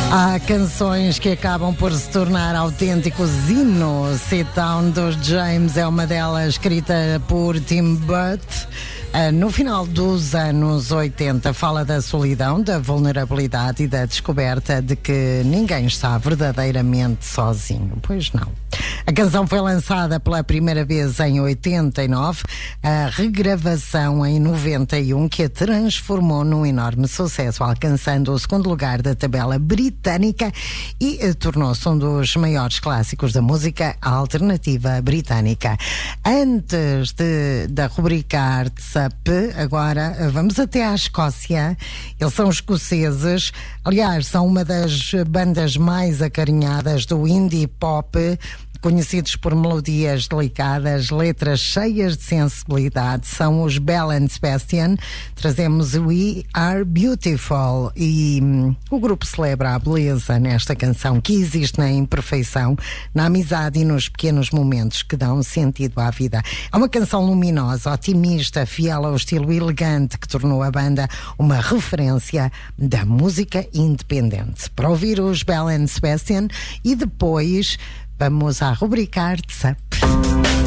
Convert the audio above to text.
Há canções que acabam por se tornar autênticos hinos. Sit Down dos James é uma delas, escrita por Tim Butt. No final dos anos 80, fala da solidão, da vulnerabilidade e da descoberta de que ninguém está verdadeiramente sozinho. Pois não. A canção foi lançada pela primeira vez em 89, a regravação em 91, que a transformou num enorme sucesso, alcançando o segundo lugar da tabela britânica e tornou-se um dos maiores clássicos da música alternativa britânica. Antes da rubrica Arts Up, agora vamos até à Escócia. Eles são escoceses, aliás, são uma das bandas mais acarinhadas do indie pop, conhecidos por melodias delicadas, letras cheias de sensibilidade. São os Belle and Sebastian. Trazemos We Are Beautiful e o grupo celebra a beleza nesta canção, que existe na imperfeição, na amizade e nos pequenos momentos que dão sentido à vida. É uma canção luminosa, otimista, fiel ao estilo elegante que tornou a banda uma referência da música independente. Para ouvir os Belle and Sebastian e depois vamos à rubrica Arts Up.